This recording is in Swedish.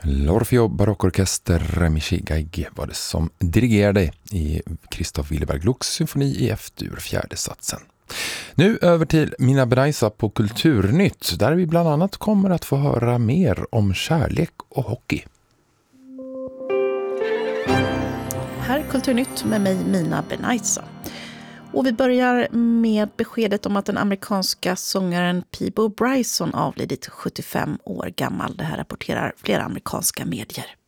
L'Orfeo Barockorkester Michi Gaige var det som dirigerade i Christoph Willibald Glucks symfoni i F-dur, fjärde satsen. Nu över till Mina Benaisa på Kulturnytt, där vi bland annat kommer att få höra mer om kärlek och hockey. Här är Kulturnytt med mig, Mina Benaisa. Och vi börjar med beskedet om att den amerikanska sångaren Peabo Bryson avlidit 75 år gammal. Det här rapporterar flera amerikanska medier.